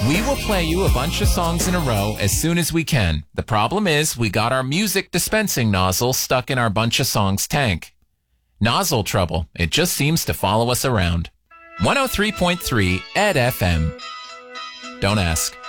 We will play you a bunch of songs in a row as soon as we can. The problem is we got our music dispensing nozzle stuck in our bunch of songs tank. Nozzle trouble. It just seems to follow us around. 103.3 Ed FM. Don't ask.